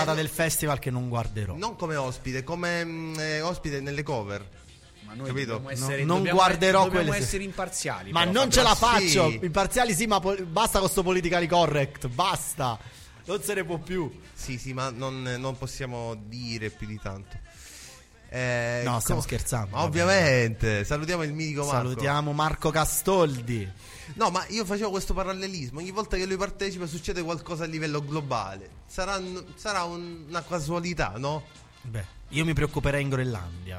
serata del festival che non guarderò. Non come ospite, come ospite nelle cover. Ma noi Capito? Non guarderò dobbiamo quelle essere imparziali. Ma però, non ce la faccio. sì. Imparziali sì, ma basta con sto politically correct. Basta. Non se ne può più. Sì, ma non possiamo dire più di tanto. No, stiamo scherzando. Ovviamente. Salutiamo il mitico Marco. Salutiamo Marco Castoldi. No, ma io facevo questo parallelismo. Ogni volta che lui partecipa succede qualcosa a livello globale. Sarà una casualità, no? Beh, io mi preoccuperei in Groenlandia.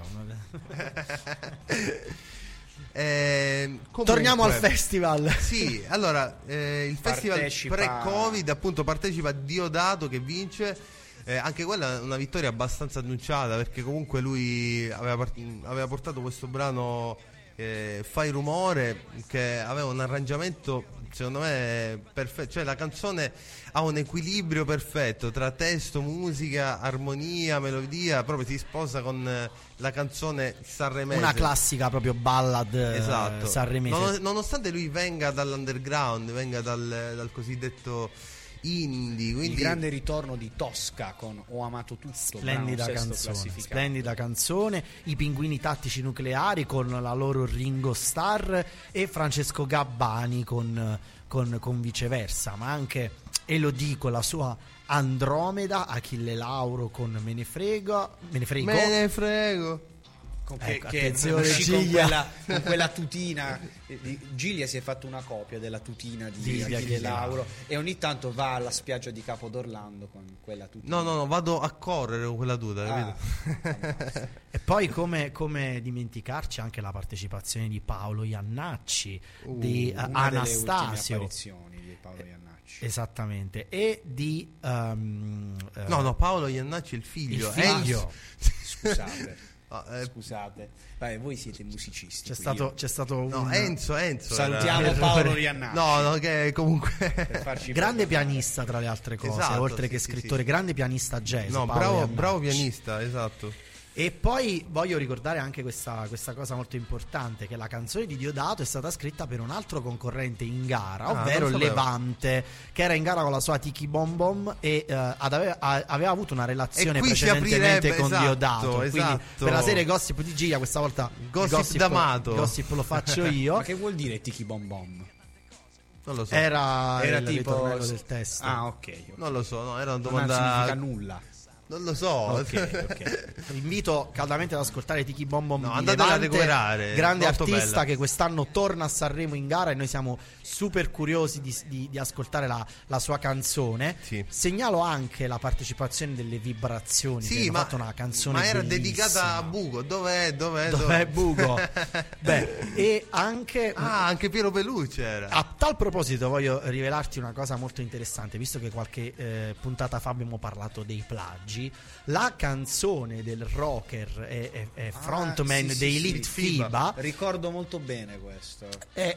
Comunque, Torniamo al festival. Sì, allora il festival pre-Covid appunto partecipa Diodato che vince. Anche quella è una vittoria abbastanza annunciata, perché comunque lui aveva portato questo brano Fai Rumore, che aveva un arrangiamento secondo me perfetto, cioè la canzone ha un equilibrio perfetto tra testo, musica, armonia, melodia, proprio si sposa con la canzone sanremese, Una classica proprio ballad, esatto, sanremese. Nonostante lui venga dall'underground, venga dal cosiddetto indie, quindi il grande ritorno di Tosca con Ho amato tutto, splendida canzone, i Pinguini Tattici Nucleari con la loro Ringo Starr e Francesco Gabbani con Viceversa, ma anche Elodie con la sua Andromeda, Achille Lauro con Me ne frego. Attenzione, Giglia. con quella tutina. Giglia si è fatto una copia della tutina di Achille Lauro e ogni tanto va alla spiaggia di Capo d'Orlando con quella tutina. No, vado a correre con quella tuta, capito? E poi come dimenticarci anche la partecipazione di Paolo Iannacci, di Anastasio. Delle ultime apparizioni di Paolo Iannacci. Esattamente. E di no, Paolo Iannacci è il figlio. Scusate. Scusate, voi siete musicisti. C'è stato no, un Enzo salutiamo Paolo Riannacci. No, che comunque grande pianista tra le altre cose, esatto, oltre che scrittore, grande pianista jazz. No, bravo pianista, esatto. E poi voglio ricordare anche questa cosa molto importante, che la canzone di Diodato è stata scritta per un altro concorrente in gara, ovvero Levante, che era in gara con la sua Tiki Bom Bom e aveva avuto una relazione precedentemente con Diodato. Quindi per la serie Gossip di Giglia questa volta Gossip d'amato. Gossip lo faccio io. Ma che vuol dire Tiki Bom Bom? Non lo so. Era tipo il ritornello del testo. Ok. Non lo so, no, era una domanda. Non significa nulla. Non lo so. Ok. Vi invito caldamente ad ascoltare Tiki Bom Bom. No, andatela a recuperare. Grande molto artista bella, che quest'anno torna a Sanremo in gara e noi siamo super curiosi di ascoltare la sua canzone. Sì. Segnalo anche la partecipazione delle Vibrazioni. Sì, che hanno ma fatto una canzone ma era bellissima. dedicata a Bugo. Dov'è Bugo? Beh, e anche anche Piero Pelucci era. A tal proposito voglio rivelarti una cosa molto interessante, visto che qualche puntata fa abbiamo parlato dei plagi. La canzone del rocker e frontman dei Elite FIBA, ricordo molto bene questo,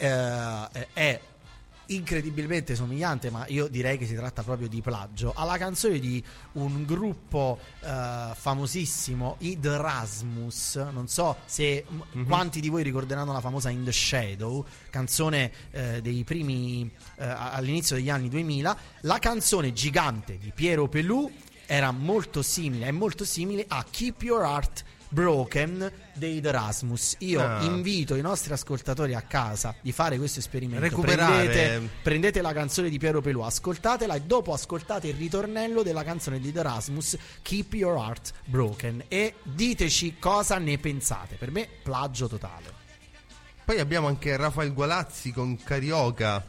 è incredibilmente somigliante, ma io direi che si tratta proprio di plagio, alla canzone di un gruppo famosissimo, i The Rasmus. Non so se quanti di voi ricorderanno la famosa In the Shadow, canzone dei primi all'inizio degli anni 2000. La canzone gigante di Piero Pelù è molto simile a Keep Your Heart Broken dei The Rasmus. Io invito i nostri ascoltatori a casa di fare questo esperimento. Prendete la canzone di Piero Pelù, ascoltatela e dopo ascoltate il ritornello della canzone di The Rasmus, Keep Your Heart Broken, e diteci cosa ne pensate. Per me plagio totale. Poi abbiamo anche Rafael Gualazzi con Carioca.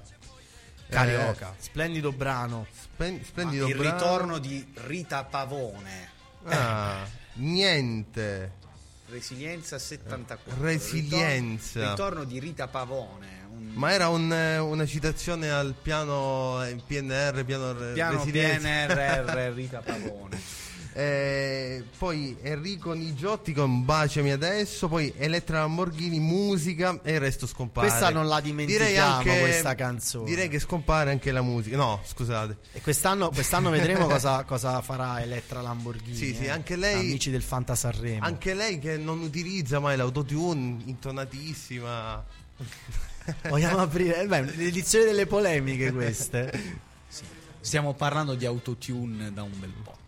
Splendido brano. Splendido il brano. Ritorno di Rita Pavone. Niente. Resilienza 74. Resilienza. Ritorno di Rita Pavone. Ma era una citazione al piano PNR, piano PNRR Rita Pavone. Poi Enrico Nigiotti con Baciami adesso. Poi Elettra Lamborghini, musica, e il resto scompare. Questa non la dimentichiamo, questa canzone. Direi che scompare anche la musica. No, scusate. E quest'anno vedremo cosa farà Elettra Lamborghini. Sì, anche lei, amici del Fanta Sanremo. Anche lei che non utilizza mai l'autotune, intonatissima. Vogliamo aprire l'edizione delle polemiche queste. Sì. Stiamo parlando di autotune da un bel po'.